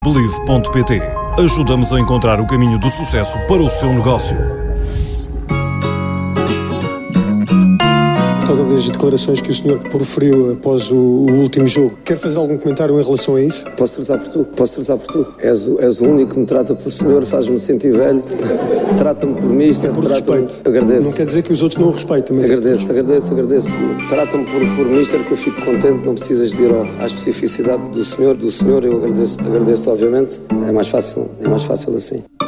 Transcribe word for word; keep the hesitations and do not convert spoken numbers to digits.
Believe ponto pt. Ajuda-nos a encontrar o caminho do sucesso para o seu negócio. Por causa das declarações que o senhor proferiu após o, o último jogo, quer fazer algum comentário em relação a isso? Posso tratar por tu, posso tratar por tu. És o, és o único que me trata por senhor, faz-me sentir velho, trata-me por mister, É por trata-me... respeito. Agradeço. Não quer dizer que os outros não o respeitem, mas... Agradeço, agradeço, agradeço. Trata-me por, por mister, que eu fico contente, não precisas de ir ao, à especificidade do senhor, do senhor, eu agradeço, agradeço-te, obviamente. É mais fácil, é mais fácil assim.